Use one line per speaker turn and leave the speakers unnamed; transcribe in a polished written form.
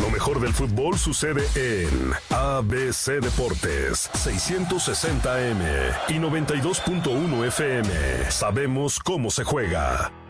Lo mejor del fútbol sucede en ABC Deportes, 660M y 92.1 FM. Sabemos cómo se juega.